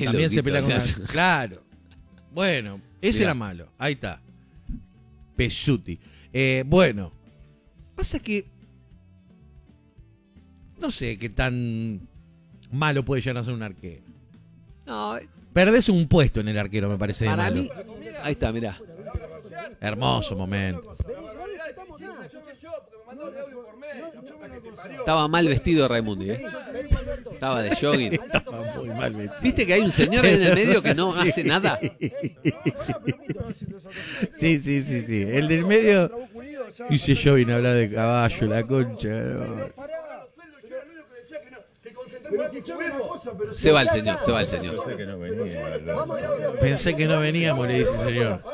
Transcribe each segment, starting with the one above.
También se pelea con... Claro. Bueno, ese Mirá. era malo. Ahí está. Pesciuti. Bueno. Pasa que... No sé qué tan malo puede llegar a ser un arquero. No, Perdés un puesto en el arquero, me parece. para malo. mí... Ahí está, mirá. Hermoso momento. Estaba mal vestido Raimundi, ¿eh? Estaba de jogging. Estaba muy mal vestido. ¿Viste que hay un señor ahí en el medio que no hace nada? Sí. El del medio. Dice yo vine a hablar de caballo, la concha. No. Se va el señor. Pensé que no veníamos, le dice el señor.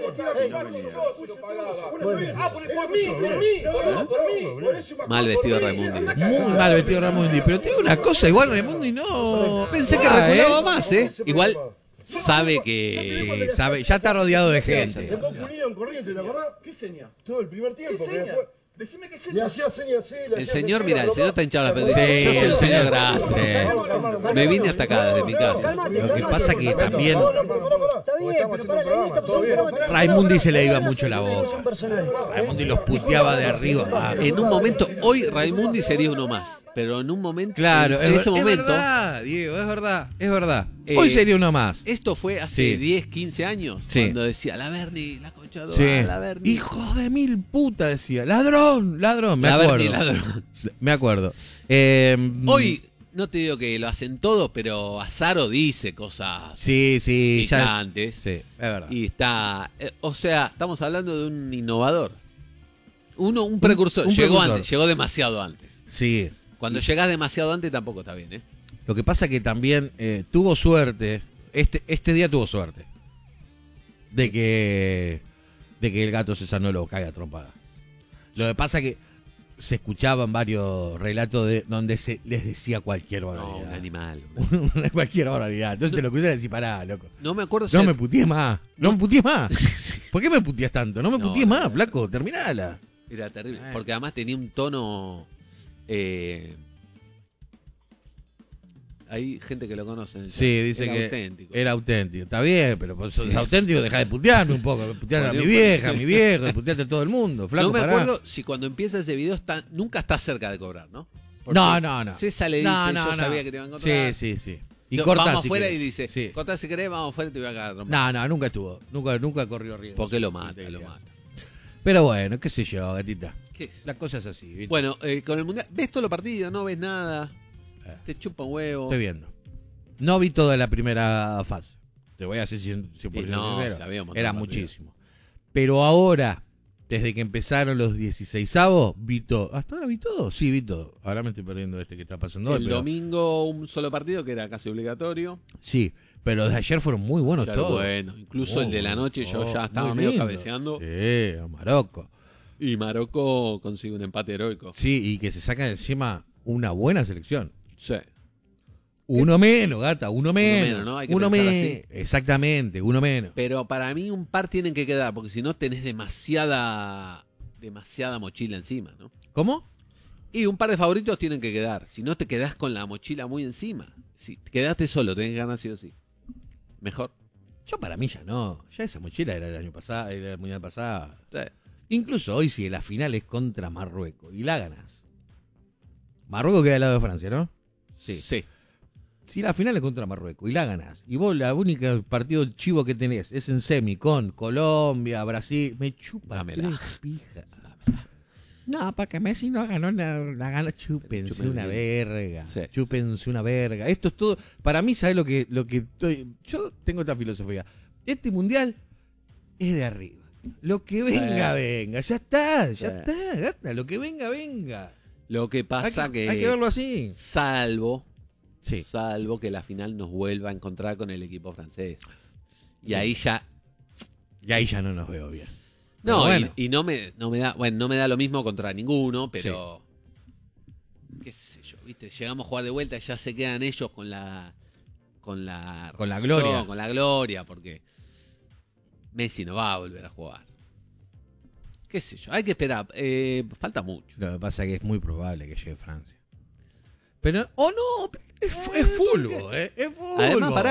Mal vestido Raimundi. Muy mal vestido Raimundi. Pero te digo una cosa, igual Raimundi no. Pensé que reculaba más, ¿eh? Igual sabe que... Sí, sabe, ya está rodeado de gente. Dejó Pulido en corriente, ¿te acordás? ¿Qué seña? Todo el primer tiempo. ¿Qué seña? Después... Decime qué Le seña. hacía seña así. El señor, mira, el señor está hinchado las pendejas. Sí, Yo soy un señor sí. grande. Me vine hasta acá, desde mi casa. Lo que pasa que también Está bien, pero para la lista, pues, un programa. Raimundi se le iba mucho la boca. Raimundi los puteaba de arriba abajo. En un momento, hoy Raimundi sería uno más. Pero en un momento, Claro, en ese es momento, verdad, Diego, es verdad. Hoy sería uno más. esto fue hace Sí. 10, 15 años, Sí. cuando decía la Berni, la concha de Sí. la Berni. Hijo de mil puta, decía. Ladrón. Me La acuerdo. Berni, ladrón. Me acuerdo. Hoy, no te digo que lo hacen todos, pero Azaro dice cosas Sí, ya. picantes. Sí, es verdad. Y está, o sea, estamos hablando de un innovador. Un precursor. un Llegó precursor. antes, llegó demasiado antes. Sí. Cuando llegas demasiado antes tampoco está bien, ¿eh? Lo que pasa que también tuvo suerte. Este día tuvo suerte. De que el gato César no lo caiga a trompada. Lo que pasa que se escuchaban varios relatos de donde se les decía cualquier No, barbaridad. un animal. Cualquier barbaridad. Entonces te lo cruzan y decís, pará, loco. No me acuerdo si... No me putees más. No me putees más. ¿Por qué me puteas tanto? No me No, putees no, más, no. flaco. Terminala. Era terrible. Porque además tenía un tono... hay gente que lo conoce. En el Sí, chat. dice Era que auténtico. era auténtico. Está bien, pero pues sos Sí. auténtico, dejá de putearme un poco. Putear a mi vieja, a mi viejo, putearte a todo el mundo. Flaco, No me pará. acuerdo si cuando empieza ese video nunca está cerca de cobrar, ¿no? Porque No. César le dice, yo sabía que te iban a encontrar. Sí. Y Yo, cortá vamos si afuera querés. y dice, Sí. cortá si querés, vamos afuera y te voy a cagar a trompar. No, nunca estuvo. Nunca corrió riesgo. Porque lo mata. Pero bueno, qué sé yo, gatita. ¿Qué? La cosa es así, ¿viste? Bueno, con el Mundial, ves todos los partidos, no ves nada, te chupa un huevo. Estoy viendo. No vi toda la primera fase. Te voy a ser 100% No, sincero. se había un montón Era de partidos. muchísimo. Pero ahora, desde que empezaron los 16avos, vi todo. ¿Hasta ahora vi todo? Sí, vi todo. Ahora me estoy perdiendo que está pasando hoy. El pero- domingo un solo partido que era casi obligatorio. Sí, pero desde ayer fueron muy buenos Ya todos. bueno, incluso el de la noche yo ya estaba muy medio lindo. cabeceando. Sí, a Marocco. Y Marocco consigue un empate heroico. Sí, y que se saca de encima una buena selección. Sí. Uno menos, gata, uno menos. menos, ¿no? Hay que uno pensar menos. así. Exactamente, uno menos. Pero para mí un par tienen que quedar, porque si no tenés demasiada mochila encima, ¿no? ¿Cómo? Y un par de favoritos tienen que quedar. Si no te quedás con la mochila muy encima. Si te quedaste solo, tenés que ganar sí o sí. Mejor. Yo para mí ya no. Ya esa mochila era el año pasado, era el mundial pasado. Sí. Incluso hoy si la final es contra Marruecos y la ganas. Marruecos queda al lado de Francia, ¿no? Sí. Si la final es contra Marruecos y la ganás, y vos la única partido chivo que tenés es en semi con Colombia, Brasil, me chupa Dámela. tres pijas. No, para que Messi no ganó la gana, chúpense Chúpenle. una verga. Sí. Chúpense una verga. Esto es todo. Para mí, ¿sabes lo que estoy? Yo tengo esta filosofía. Este mundial es de arriba. Lo que venga, venga. Ya está, gata. Lo que venga, venga. Lo que pasa hay que verlo así. salvo Sí. que la final nos vuelva a encontrar con el equipo francés. Y ahí ya... Y ahí ya no nos veo bien. No, Pero bueno. y no me da lo mismo contra ninguno, pero... Qué sé yo, ¿viste? Llegamos a jugar de vuelta y ya se quedan ellos con la gloria. Con la gloria, porque Messi no va a volver a jugar. Qué sé yo, hay que esperar. Falta mucho. Lo que pasa es que es muy probable que llegue Francia. Pero, no, es fútbol, es fútbol. Además, pará,